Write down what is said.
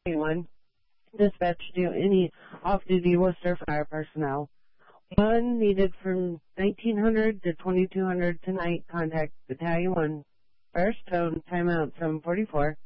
1. Dispatch to any off-duty Worcester fire personnel. 1 needed from 1900 to 2200 tonight. Contact Battalion 1. First tone, timeout 744.